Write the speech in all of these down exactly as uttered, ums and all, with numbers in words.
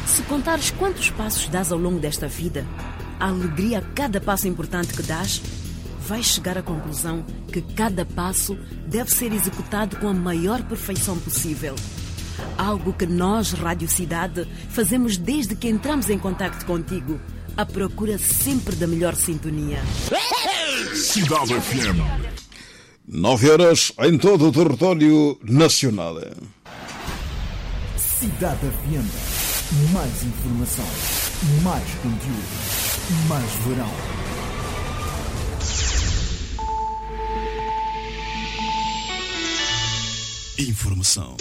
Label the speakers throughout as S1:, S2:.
S1: Se contares quantos passos dás ao longo desta vida, a alegria a cada passo importante que dás, vais chegar à conclusão que cada passo deve ser executado com a maior perfeição possível. Algo que nós, Rádio Cidade, fazemos desde que entramos em contacto contigo, à procura sempre da melhor sintonia.
S2: Cidade F M. Nove horas em todo o território nacional.
S3: Cidade F M. Mais informação, mais conteúdo, mais verão.
S2: Informação.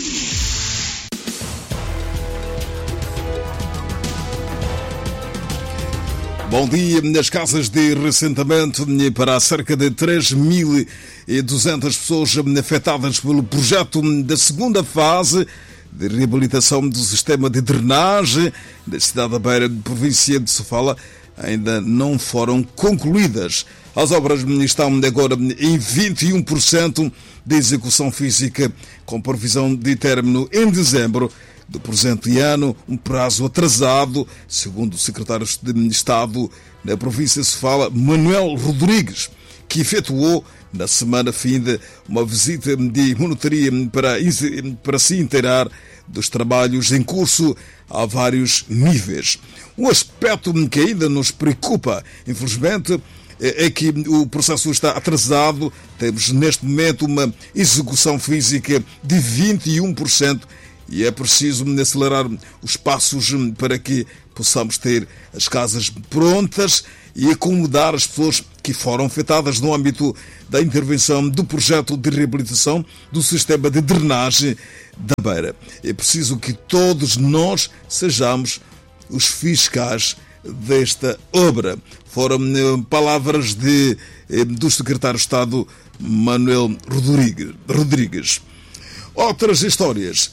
S2: Bom dia. Nas casas de reassentamento para cerca de três mil e duzentas pessoas afetadas pelo projeto da segunda fase de reabilitação do sistema de drenagem da cidade da Beira, província de Sofala, ainda não foram concluídas. As obras estão agora em vinte e um por cento de execução física, com previsão de término em dezembro do presente ano, um prazo atrasado, segundo o secretário de Estado da província de Sofala, Manuel Rodrigues, que efetuou na semana finda uma visita de monitoria para, para se inteirar dos trabalhos em curso a vários níveis. Um aspecto que ainda nos preocupa, infelizmente, é que o processo está atrasado. Temos neste momento uma execução física de vinte e um por cento e é preciso acelerar os passos para que possamos ter as casas prontas e acomodar as pessoas que foram afetadas no âmbito da intervenção do projeto de reabilitação do sistema de drenagem da Beira. É preciso que todos nós sejamos os fiscais desta obra. Foram palavras de, do secretário de Estado Manuel Rodrigues. Outras histórias.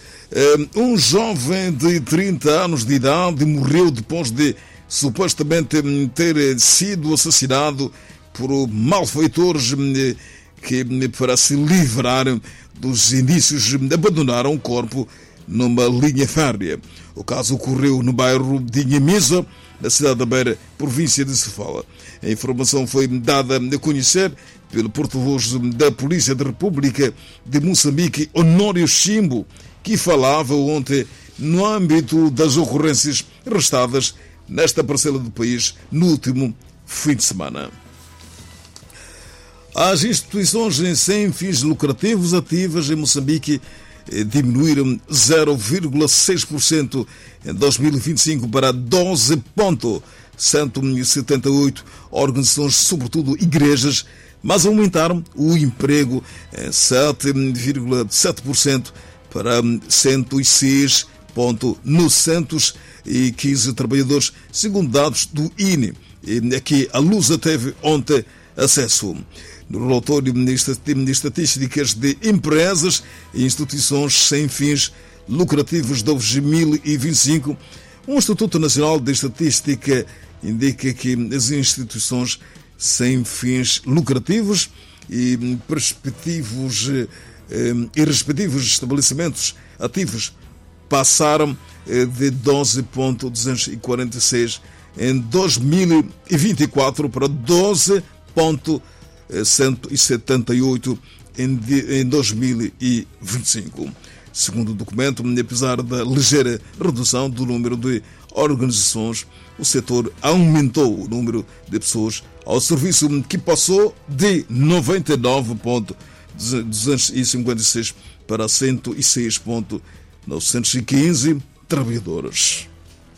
S2: Um jovem de trinta anos de idade morreu depois de supostamente ter sido assassinado por malfeitores que, para se livrar dos indícios, abandonaram o corpo numa linha férrea. O caso ocorreu no bairro de Inhamisa, na cidade da Beira, província de Sofala. A informação foi dada a conhecer pelo porta-voz da Polícia da República de Moçambique, Honório Chimbo, que falava ontem no âmbito das ocorrências restadas nesta parcela do país no último fim de semana. As instituições sem fins lucrativos ativas em Moçambique diminuíram zero vírgula seis por cento em dois mil e vinte e cinco para doze vírgula cento e setenta e oito organizações, sobretudo igrejas, mas aumentaram o emprego em sete vírgula sete por cento para cento e seis mil novecentos e quinze trabalhadores, segundo dados do I N E, a que a Lusa teve ontem acesso. No relatório de estatísticas de empresas e instituições sem fins lucrativos de dois mil e vinte e cinco, o Instituto Nacional de Estatística indica que as instituições sem fins lucrativos e perspectivos e respectivos estabelecimentos ativos passaram de doze vírgula duzentos e quarenta e seis em dois mil e vinte e quatro para doze vírgula cento e setenta e oito em dois mil e vinte e cinco. Segundo o documento, apesar da ligeira redução do número de organizações, o setor aumentou o número de pessoas ao serviço, que passou de noventa e nove mil duzentos e cinquenta e seis para cento e seis mil novecentos e quinze trabalhadores.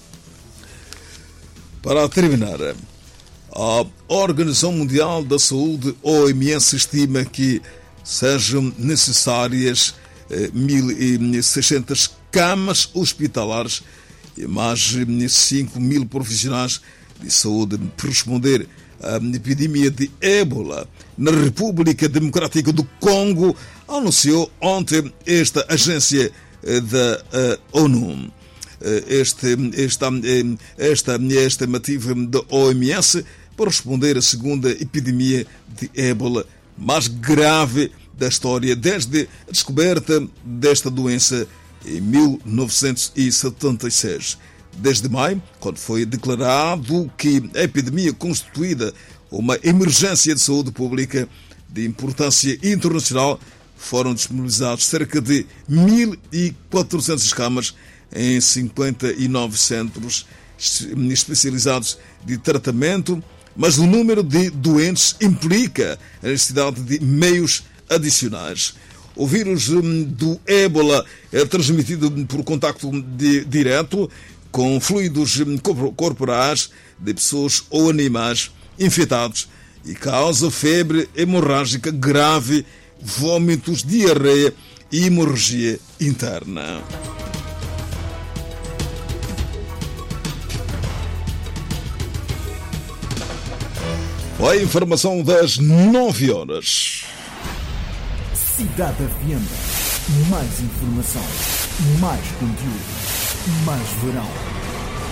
S2: Para terminar, a Organização Mundial da Saúde, O M S, estima que sejam necessárias mil e seiscentas camas hospitalares e mais de cinco mil profissionais de saúde para responder à epidemia de ébola na República Democrática do Congo, anunciou ontem esta agência da ONU. Este, esta, esta, esta estimativa da O M S para responder à segunda epidemia de ébola mais grave da história desde a descoberta desta doença em mil novecentos e setenta e seis. desde maio, quando foi declarado que a epidemia constituída uma emergência de saúde pública de importância internacional, foram disponibilizados cerca de mil e quatrocentas camas em cinquenta e nove centros especializados de tratamento, mas o número de doentes implica a necessidade de meios adicionais. O vírus do ébola é transmitido por contacto de, direto com fluidos corporais de pessoas ou animais infectados e causa febre hemorrágica grave, vômitos, diarreia e hemorragia interna. A informação das nove horas.
S3: Cidade Avienda. Mais informação, mais conteúdo, mais verão.